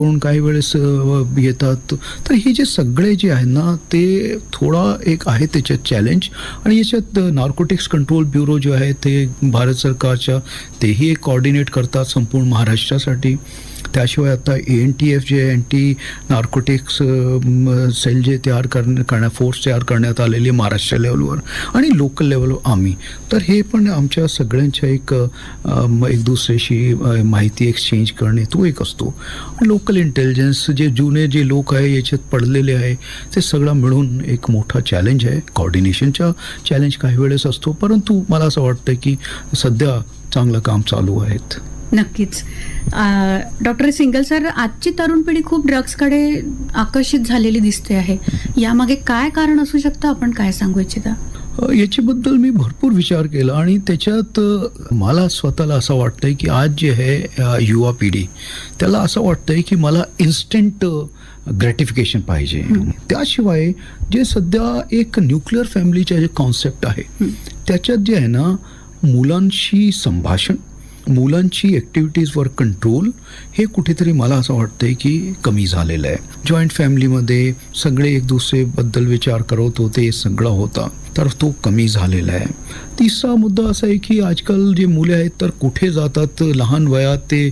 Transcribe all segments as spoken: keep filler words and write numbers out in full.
कोण काही वेळेस अ, येतात. तर हे जे सगळे जे आहे ना ते थोडा एक आहे त्याच्यात चॅलेंज. आणि याच्यात नार्कोटिक्स कंट्रोल ब्युरो जे आहे ते भारत सरकारच्या तेही एक कोऑर्डिनेट करतात संपूर्ण महाराष्ट्रासाठी. त्याशिवाय आता ए एन टी एफ जे अँटी नार्कोटिक्स सेल जे तयार करण्या करण्या फोर्स तयार करण्यात आलेली आहे महाराष्ट्र लेवलवर आणि लोकल लेवलवर आम्ही. तर हे पण आमच्या सगळ्यांच्या एक अ, एक दुसऱ्याशी अ, माहिती एक्सचेंज करणे तो एक असतो. लोकल इंटेलिजन्स जे जुने जे लोक आहे याच्यात पडलेले आहे ते सगळं मिळून एक मोठा चॅलेंज आहे. कोऑर्डिनेशनचा चॅलेंज काही वेळेस असतो, परंतु मला असं वाटतं की सध्या चांगलं काम चालू आहेत. नक्कीच. डॉक्टर सिंगल सर, आजची तरुण पिढी खूप ड्रग्सकडे आकर्षित झालेली दिसते आहे. यामागे काय कारण असू शकतं, आपण काय सांगू इच्छिता? अ, याच्याबद्दल मी भरपूर विचार केला आणि त्याच्यात अ, मला स्वतःला असं वाटतंय की आज जे आहे अ, युवा पिढी त्याला असं वाटतंय की मला इन्स्टंट ग्रॅटिफिकेशन पाहिजे. त्याशिवाय जे सध्या एक न्यूक्लिअर फॅमिलीचे जे कॉन्सेप्ट आहे त्याच्यात जे आहे ना मुलांशी संभाषण, मुलांची ॲक्टिव्हिटीजवर कंट्रोल हे कुठेतरी मला असं वाटतंय की कमी झालेलं आहे. जॉईंट फॅमिलीमध्ये सगळे एक दुसरेबद्दल विचार करत होते, सगळं होता, तर तो कमी झालेला आहे. तिसरा मुद्दा असा आहे की आजकाल जे मुले आहेत तर कुठे जातात लहान वयात ते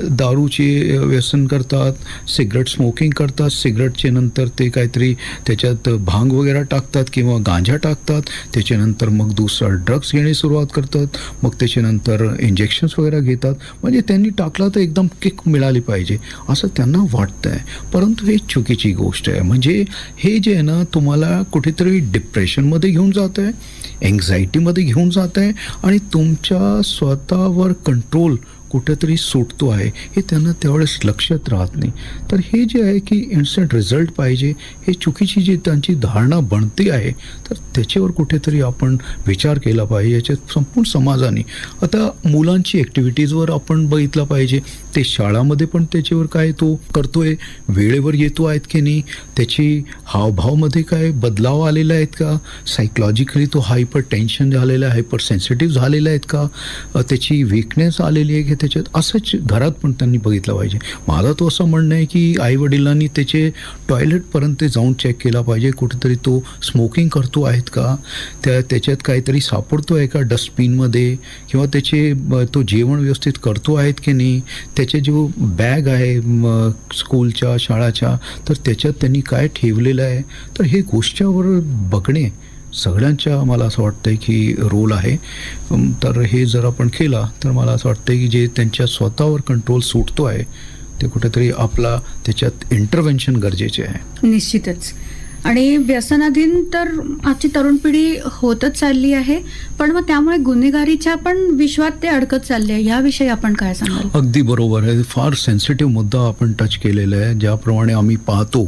दारूचे व्यसन करतात, सिगरेट स्मोकिंग करतात, सिगरेटचे नंतर ते काहीतरी त्याच्यात भांग वगैरे टाकतात किंवा गांजा टाकतात, त्याच्यानंतर मग दुसरा ड्रग्स घेणे सुरुवात करतात, मग त्याच्यानंतर इंजेक्शन्स वगैरे घेतात. म्हणजे त्यांनी टाकला तर एकदम किक मिळाली पाहिजे असं त्यांना वाटतं आहे. परंतु हे चुकीची गोष्ट आहे. म्हणजे हे जे आहे ना तुम्हाला कुठेतरी डिप्रेशनमध्ये घेऊन जात आहे, एन्झायटीमध्ये घेऊन जात आहे आणि तुमच्या स्वतःवर कंट्रोल कुठेतरी सुटतो आहे हे त्यांना त्यावेळेस लक्षात राहत नाही. तर हे जे आहे की इन्स्टंट रिझल्ट पाहिजे हे चुकीची जी त्यांची धारणा बनते आहे तर त्याच्यावर कुठेतरी आपण विचार केला पाहिजे. याच्यात संपूर्ण समाजाने आता मुलांची ॲक्टिव्हिटीजवर आपण बघितलं पाहिजे. ते शाळामध्ये पण त्याच्यावर काय तो करतोय, वेळेवर येतो आहेत की नाही, त्याची हावभावमध्ये काय बदलाव आलेला आहेत का, सायकॉलॉजिकली तो हायपर टेन्शन झालेला आहे, हायपर सेन्सिटिव्ह झालेला आहेत का, अ, त्याची वीकनेस आलेली आहे की त्याच्यात, असंच घरात पण त्यांनी बघितलं पाहिजे. माझं तो असं म्हणणं आहे की आईवडिलांनी त्याचे टॉयलेटपर्यंत जाऊन चेक केला पाहिजे. कुठेतरी तो स्मोकिंग करतो आहेत का, त्या त्याच्यात काहीतरी सापडतो आहे का डस्टबिनमध्ये, किंवा त्याचे ब- तो जेवण व्यवस्थित करतो आहेत की नाही, त्याचे जो बॅग आहे म, स्कूलच्या शाळाच्या तर त्याच्यात त्यांनी काय ठेवलेलं आहे. तर हे गोष्टीवर बघणे सगळ्यांच्या मला असं वाटतं की रोल आहे. अम, तर हे जर आपण केला तर मला असं वाटतं की जे त्यांच्या स्वतःवर कंट्रोल सुटतो आहे ते कुठेतरी आपला त्याच्यात इंटरव्हेन्शन गरजेचे आहे. निश्चितच. आणि व्यसनाधीन तर आजची तरुण पिढी होतच चालली आहे, पण मग त्यामुळे गुन्हेगारीच्या पण विश्वात ते अडकत चालले आहे. याविषयी आपण काय सांगाल? अगदी बरोबर आहे. फार सेन्सिटिव्ह मुद्दा आपण टच केलेला आहे. ज्याप्रमाणे आम्ही पाहतो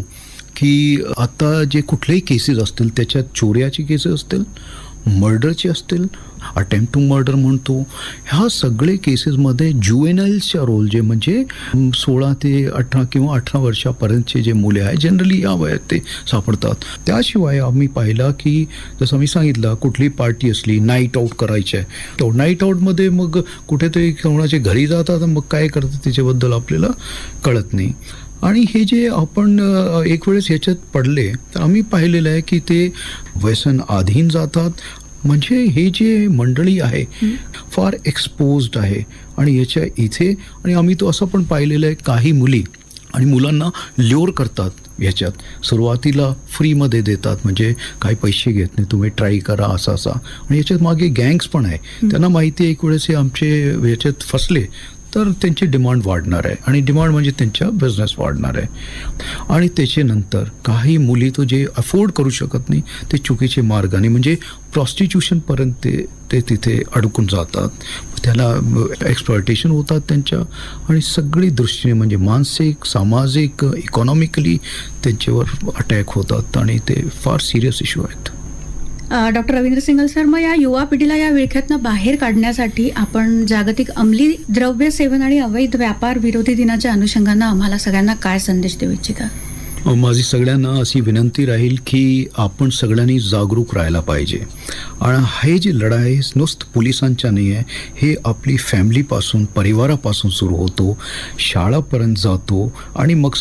की आता जे कुठलेही केसेस असतील त्याच्यात चोऱ्याची केसेस असतील, मर्डरचे असतील, अटेम्प्ट टू मर्डर म्हणतो, ह्या सगळे केसेसमध्ये ज्युएनाइल्सच्या रोल जे म्हणजे सोळा ते अठरा किंवा अठरा वर्षापर्यंतचे जे मुले आहेत जनरली या वयात ते सापडतात. त्याशिवाय आम्ही पाहिला की जसं मी सांगितलं कुठली पार्टी असली, नाईट आऊट करायची आहे, तो नाईट आऊटमध्ये मग कुठेतरी कोणाच्या घरी जातात, मग काय करतात त्याच्याबद्दल आपल्याला कळत नाही. आणि हे जे आपण अ, एक वेळेस ह्याच्यात पडले तर आम्ही पाहिलेलं आहे की ते व्यसन अधीन जातात. म्हणजे हे जे मंडळी आहे फार एक्सपोज्ड आहे आणि याच्या इथे आणि आम्ही तो असं पण पाहिलेलं आहे काही मुली आणि मुलांना ल्युअर करतात. ह्याच्यात सुरुवातीला फ्रीमध्ये देतात, म्हणजे काही पैसे घेत नाही, तुम्ही ट्राय करा असं असा. आणि याच्यात मागे गँग्स पण आहे. त्यांना माहिती आहे एक वेळेस हे आमचे ह्याच्यात फसले तर त्यांची डिमांड वाढणार आहे आणि डिमांड म्हणजे त्यांच्या बिझनेस वाढणार आहे. आणि त्याच्यानंतर काही मुली तो जे अफोर्ड करू शकत नाही ते चुकीचे मार्गाने म्हणजे प्रॉस्टिट्यूशनपर्यंत ते ते तिथे अडकून जातात. त्याला एक्सप्लॉयटेशन होतात त्यांच्या आणि सगळी दृष्टीने म्हणजे मानसिक, सामाजिक, इकॉनॉमिकली त्यांच्यावर अटॅक होतात आणि ते फार सिरियस इश्यू आहेत. डॉक्टर रवींद्र सिंगल सर, मग या युवा पिढीला या विळख्यातनं बाहेर काढण्यासाठी आपण जागतिक अंमली द्रव्य सेवन आणि अवैध व्यापार विरोधी दिनाच्या अनुषंगानं आम्हाला सगळ्यांना काय संदेश देऊ इच्छिता? माझी सगळ्यांना अशी विनंती राहील की आपण सगळ्यांनी जागरूक राहायला पाहिजे. आणि हे जी लढाई नुसतं पोलिसांच्या नाही आहे, हे आपली फॅमिलीपासून परिवारापासून सुरू होतो, शाळापर्यंत जातो आणि मग